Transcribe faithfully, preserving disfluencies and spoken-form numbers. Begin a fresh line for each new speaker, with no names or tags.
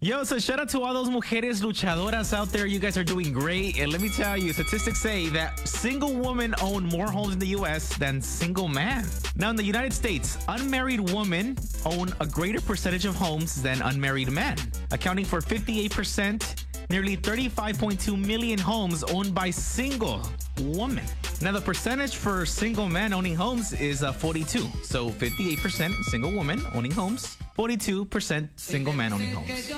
Yo, so shout out to all those mujeres luchadoras out there. You guys are doing great. And let me tell you, statistics say that single women own more homes in the U S than single men. Now, in the United States, unmarried women own a greater percentage of homes than unmarried men, accounting for fifty-eight percent, nearly thirty-five point two million homes owned by single women. Now, the percentage for single men owning homes is uh, forty-two. So fifty-eight percent single women owning homes, forty-two percent single men owning homes.